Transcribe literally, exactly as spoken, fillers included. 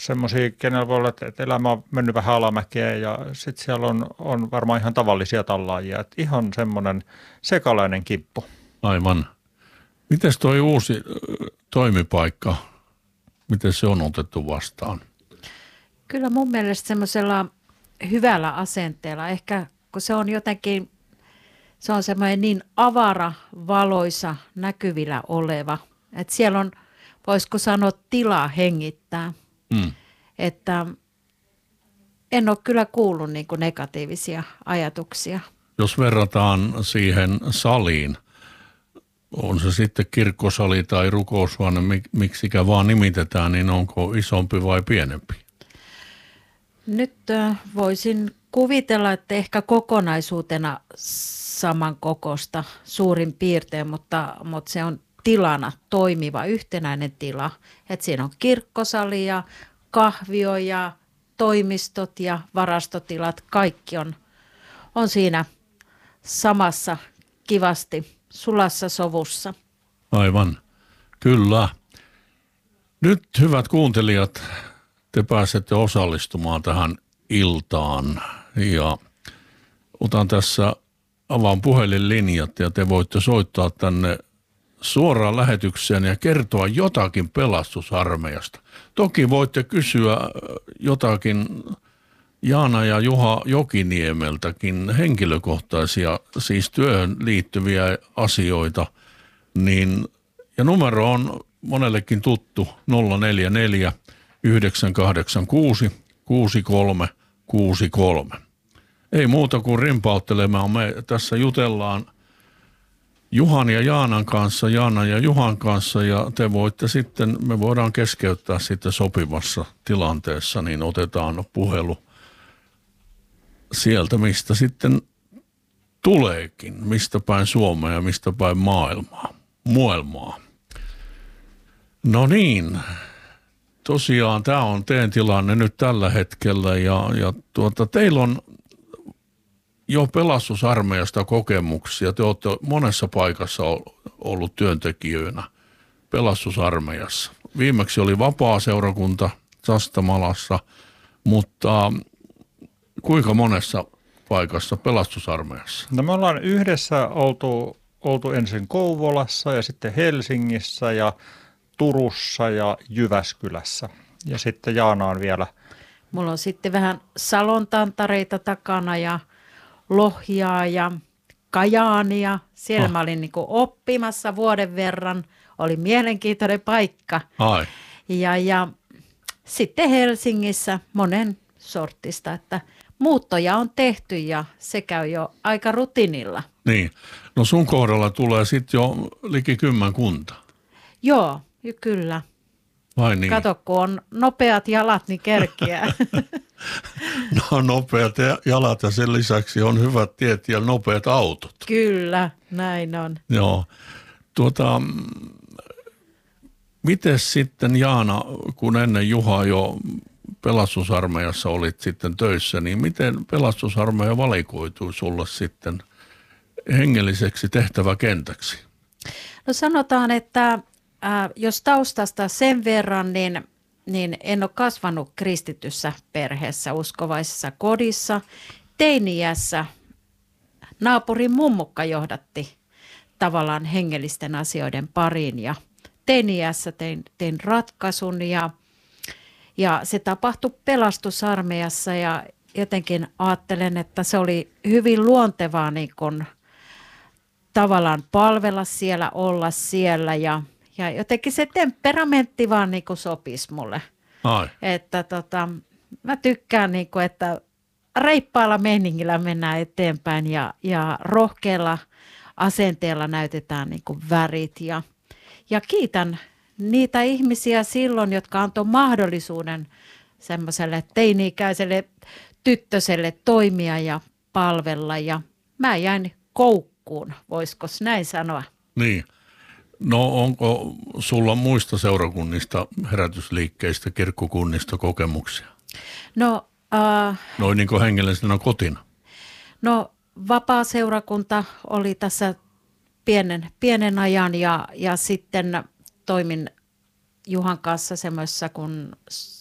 semmoisia, kenellä voi olla, että elämä on mennyt vähän alamäkeä ja sitten siellä on, on varmaan ihan tavallisia tallaajia. Että ihan semmoinen sekalainen kippu. Aivan. Mites toi uusi ö, toimipaikka, miten se on otettu vastaan? Kyllä mun mielestä semmoisella hyvällä asenteella, ehkä kun se on jotenkin, se on semmoinen niin avara, valoisa, näkyvillä oleva, että siellä on, voisiko sanoa, tilaa hengittää. Mm. Että en ole kyllä kuullut niin kuin negatiivisia ajatuksia. Jos verrataan siihen saliin, on se sitten kirkkosali tai rukoushuone, mik- miksikä vaan nimitetään, niin onko isompi vai pienempi? Nyt äh, voisin kuvitella, että ehkä kokonaisuutena samankokoista suurin piirtein, mutta, mutta se on tilana toimiva yhtenäinen tila. Että siinä on kirkkosali ja kahvio ja toimistot ja varastotilat, kaikki on, on siinä samassa kivasti sulassa sovussa. Aivan, kyllä. Nyt hyvät kuuntelijat, te pääsette osallistumaan tähän iltaan ja otan tässä, avaan puhelinlinjat ja te voitte soittaa tänne suoraan lähetykseen ja kertoa jotakin pelastusarmeijasta. Toki voitte kysyä jotakin Jaana ja Juha Jokiniemeltäkin henkilökohtaisia, siis työhön liittyviä asioita, niin, ja numero on monellekin tuttu nolla neljä neljä yhdeksän kahdeksan kuusi kuusi kolme kuusi kolme. Ei muuta kuin rimpauttelemaan, me tässä jutellaan Juhan ja Jaanan kanssa, Jaanan ja Juhan kanssa ja te voitte sitten, me voidaan keskeyttää sitten sopivassa tilanteessa, niin otetaan puhelu sieltä, mistä sitten tuleekin, mistä päin Suomea ja mistä päin maailmaa, muelmaa. No niin, tosiaan tämä on teidän tilanne nyt tällä hetkellä ja, ja tuota, teillä on jo pelastusarmeijasta kokemuksia. Te olette monessa paikassa ollut työntekijöinä pelastusarmeijassa. Viimeksi oli vapaa-seurakunta Sastamalassa, mutta kuinka monessa paikassa pelastusarmeijassa? No me ollaan yhdessä oltu, oltu ensin Kouvolassa ja sitten Helsingissä ja Turussa ja Jyväskylässä. Ja sitten Jaana on vielä. Mulla on sitten vähän Salon tantareita takana ja Lohjaa ja Kajaania. Siellä Ah. mä olin niin kuin oppimassa vuoden verran. Oli mielenkiintoinen paikka. Ai. Ja, ja sitten Helsingissä monen sortista, että muuttoja on tehty ja se käy jo aika rutinilla. Niin. No sun kohdalla tulee sitten jo liki kymmenkunta. Joo, ky- kyllä. Vai niin? Kato, kun on nopeat jalat, niin kerkiää. No nopeat ja- jalat ja sen lisäksi on hyvät tiet ja nopeat autot. Kyllä, näin on. Joo. Tuota, miten sitten Jaana, kun ennen Juha jo pelastusarmeijassa olit sitten töissä, niin miten pelastusarmeija valikoitui sulle sitten hengelliseksi tehtäväkentäksi? No sanotaan, että äh, jos taustasta sen verran, niin, niin en ole kasvanut kristityssä perheessä, uskovaisessa kodissa. Teiniässä naapurin mummukka johdatti tavallaan hengellisten asioiden pariin ja teiniässä tein, tein ratkaisun ja, ja se tapahtui pelastusarmeijassa ja jotenkin ajattelen, että se oli hyvin luontevaa niin kuin tavallaan palvella siellä, olla siellä ja, ja jotenkin se temperamentti vaan niin kuin sopisi mulle. Ai. Että tota, mä tykkään niin kuin, että reippaalla meiningillä mennään eteenpäin ja, ja rohkealla asenteella näytetään niin kuin värit ja, ja kiitän niitä ihmisiä silloin, jotka antoi mahdollisuuden semmoiselle teini-ikäiselle tyttöselle toimia ja palvella ja mä jäin koukkuun, voisiko näin sanoa? Niin. No onko sulla muista seurakunnista, herätysliikkeistä, kirkkokunnista kokemuksia? No, äh, Noin niin kuin hengellisenä kotina. no vapaa-seurakunta oli tässä pienen, pienen ajan ja, ja sitten toimin Juhan kanssa semmoisessa kuin